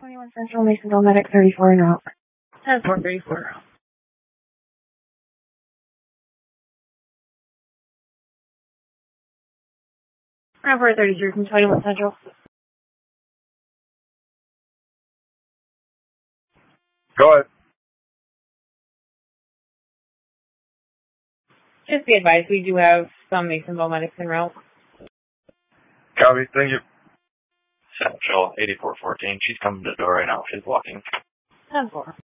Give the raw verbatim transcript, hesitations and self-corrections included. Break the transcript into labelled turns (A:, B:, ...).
A: twenty-one Central, Masonville Medic thirty-four en route. ten four thirty-four. Ground four thirty-three from twenty-one Central.
B: Go ahead.
A: Just be advised, we do have some Masonville medics en route.
B: Copy. Thank you.
C: Central eighty-four fourteen. She's coming to the door right now. She's walking.
A: ten four.